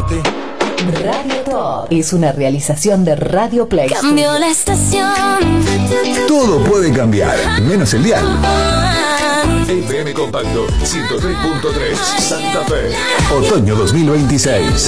Radio Top es una realización de Radio Play. Cambió la estación. Todo puede cambiar, menos el dial. FM Compacto 103.3 Santa Fe. Otoño 2026.